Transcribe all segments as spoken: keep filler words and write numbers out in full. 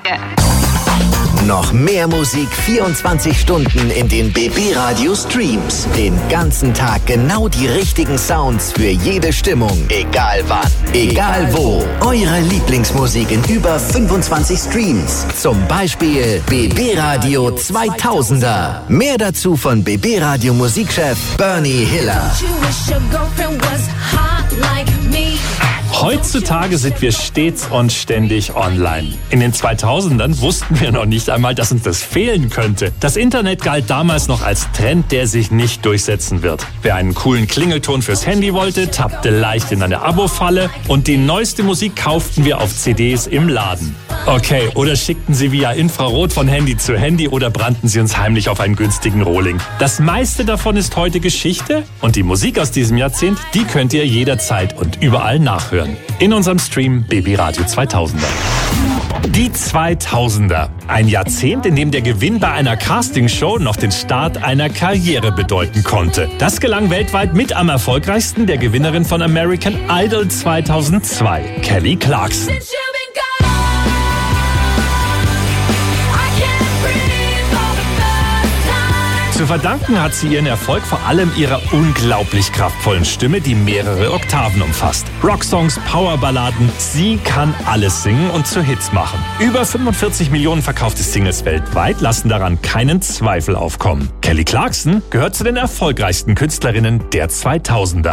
Danke. Noch mehr Musik vierundzwanzig Stunden in den B B Radio Streams. Den ganzen Tag genau die richtigen Sounds für jede Stimmung. Egal wann, egal wo. Eure Lieblingsmusik in über fünfundzwanzig Streams. Zum Beispiel B B Radio zweitausender. Mehr dazu von B B Radio Musikchef Bernie Hiller. Heutzutage sind wir stets und ständig online. In den zweitausendern wussten wir noch nicht einmal, dass uns das fehlen könnte. Das Internet galt damals noch als Trend, der sich nicht durchsetzen wird. Wer einen coolen Klingelton fürs Handy wollte, tappte leicht in eine Abo-Falle und die neueste Musik kauften wir auf C Ds im Laden. Okay, oder schickten sie via Infrarot von Handy zu Handy oder brannten sie uns heimlich auf einen günstigen Rohling. Das meiste davon ist heute Geschichte und die Musik aus diesem Jahrzehnt, die könnt ihr jederzeit und überall nachhören. In unserem Stream B B Radio zweitausender. Die zweitausender. Ein Jahrzehnt, in dem der Gewinn bei einer Castingshow noch den Start einer Karriere bedeuten konnte. Das gelang weltweit mit am erfolgreichsten der Gewinnerin von American Idol zweitausendzwei, Kelly Clarkson. Zu verdanken hat sie ihren Erfolg vor allem ihrer unglaublich kraftvollen Stimme, die mehrere Oktaven umfasst. Rocksongs, Powerballaden, sie kann alles singen und zu Hits machen. Über fünfundvierzig Millionen verkaufte Singles weltweit lassen daran keinen Zweifel aufkommen. Kelly Clarkson gehört zu den erfolgreichsten Künstlerinnen der zweitausender.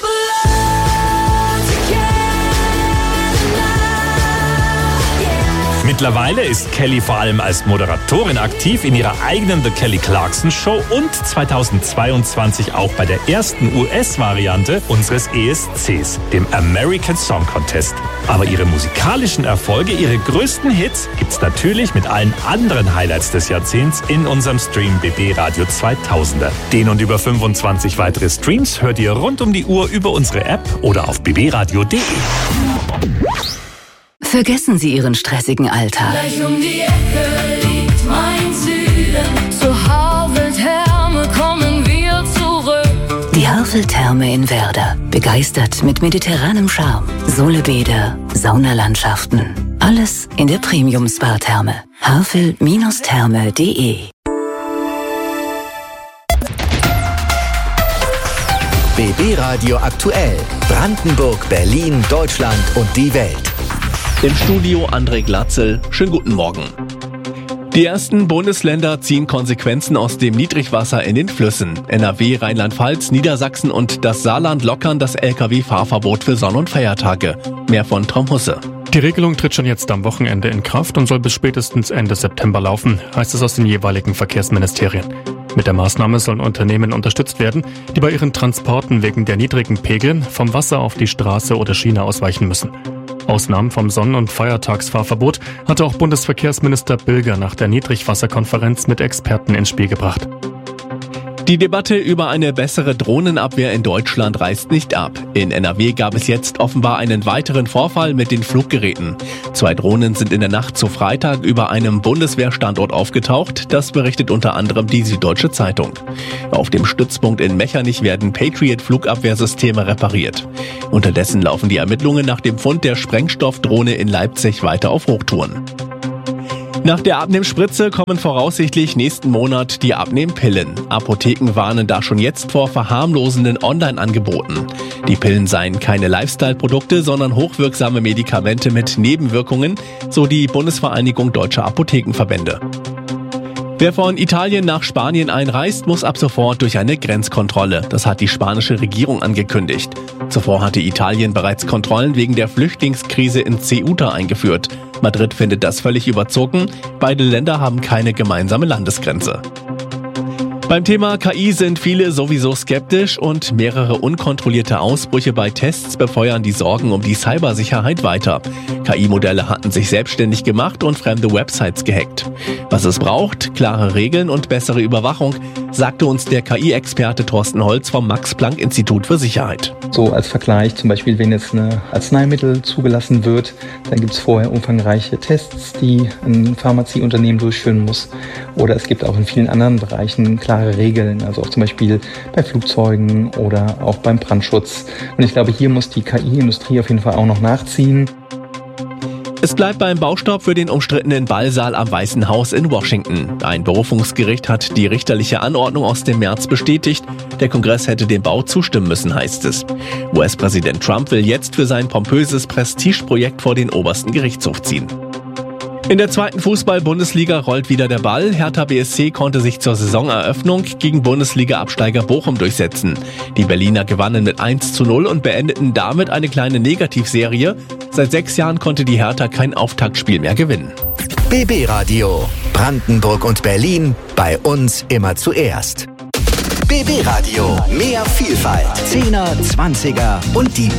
Mittlerweile ist Kelly vor allem als Moderatorin aktiv in ihrer eigenen The Kelly Clarkson Show und zweitausendzweiundzwanzig auch bei der ersten U S-Variante unseres E S Cs, dem American Song Contest. Aber ihre musikalischen Erfolge, ihre größten Hits gibt's natürlich mit allen anderen Highlights des Jahrzehnts in unserem Stream B B Radio zweitausender. Den und über fünfundzwanzig weitere Streams hört ihr rund um die Uhr über unsere App oder auf b b radio punkt d e. Vergessen Sie Ihren stressigen Alltag. Gleich um die Ecke liegt mein Süden. Zur Havel-Therme kommen wir zurück. Die Havel-Therme in Werder. Begeistert mit mediterranem Charme. Solebäder, Saunalandschaften. Alles in der Premium-Spa-Therme. havel Therme punkt de B B Radio aktuell. Brandenburg, Berlin, Deutschland und die Welt. Im Studio André Glatzel. Schönen guten Morgen. Die ersten Bundesländer ziehen Konsequenzen aus dem Niedrigwasser in den Flüssen. N R W, Rheinland-Pfalz, Niedersachsen und das Saarland lockern das L K W-Fahrverbot für Sonn- und Feiertage. Mehr von Tom Husse. Die Regelung tritt schon jetzt am Wochenende in Kraft und soll bis spätestens Ende September laufen, heißt es aus den jeweiligen Verkehrsministerien. Mit der Maßnahme sollen Unternehmen unterstützt werden, die bei ihren Transporten wegen der niedrigen Pegel vom Wasser auf die Straße oder Schiene ausweichen müssen. Ausnahmen vom Sonn- und Feiertagsfahrverbot hatte auch Bundesverkehrsminister Bilger nach der Niedrigwasserkonferenz mit Experten ins Spiel gebracht. Die Debatte über eine bessere Drohnenabwehr in Deutschland reißt nicht ab. In N R W gab es jetzt offenbar einen weiteren Vorfall mit den Fluggeräten. Zwei Drohnen sind in der Nacht zu Freitag über einem Bundeswehrstandort aufgetaucht. Das berichtet unter anderem die Süddeutsche Zeitung. Auf dem Stützpunkt in Mechernich werden Patriot-Flugabwehrsysteme repariert. Unterdessen laufen die Ermittlungen nach dem Fund der Sprengstoffdrohne in Leipzig weiter auf Hochtouren. Nach der Abnehmspritze kommen voraussichtlich nächsten Monat die Abnehmpillen. Apotheken warnen da schon jetzt vor verharmlosenden Online-Angeboten. Die Pillen seien keine Lifestyle-Produkte, sondern hochwirksame Medikamente mit Nebenwirkungen, so die Bundesvereinigung Deutscher Apothekenverbände. Wer von Italien nach Spanien einreist, muss ab sofort durch eine Grenzkontrolle. Das hat die spanische Regierung angekündigt. Zuvor hatte Italien bereits Kontrollen wegen der Flüchtlingskrise in Ceuta eingeführt. Madrid findet das völlig überzogen. Beide Länder haben keine gemeinsame Landesgrenze. Beim Thema K I sind viele sowieso skeptisch und mehrere unkontrollierte Ausbrüche bei Tests befeuern die Sorgen um die Cybersicherheit weiter. K I-Modelle hatten sich selbstständig gemacht und fremde Websites gehackt. Was es braucht, klare Regeln und bessere Überwachung, sagte uns der K I-Experte Thorsten Holz vom Max-Planck-Institut für Sicherheit. So als Vergleich, zum Beispiel, wenn jetzt ein Arzneimittel zugelassen wird, dann gibt es vorher umfangreiche Tests, die ein Pharmazieunternehmen durchführen muss. Oder es gibt auch in vielen anderen Bereichen klare Regeln, also auch zum Beispiel bei Flugzeugen oder auch beim Brandschutz. Und ich glaube, hier muss die K I-Industrie auf jeden Fall auch noch nachziehen. Es bleibt beim Baustopp für den umstrittenen Ballsaal am Weißen Haus in Washington. Ein Berufungsgericht hat die richterliche Anordnung aus dem März bestätigt. Der Kongress hätte dem Bau zustimmen müssen, heißt es. U S-Präsident Trump will jetzt für sein pompöses Prestigeprojekt vor den obersten Gerichtshof ziehen. In der zweiten Fußball-Bundesliga rollt wieder der Ball. Hertha B S C konnte sich zur Saisoneröffnung gegen Bundesliga-Absteiger Bochum durchsetzen. Die Berliner gewannen mit eins zu null und beendeten damit eine kleine Negativserie. Seit sechs Jahren konnte die Hertha kein Auftaktspiel mehr gewinnen. B B Radio. Brandenburg und Berlin. Bei uns immer zuerst. B B Radio. Mehr Vielfalt. Zehner, Zwanziger und die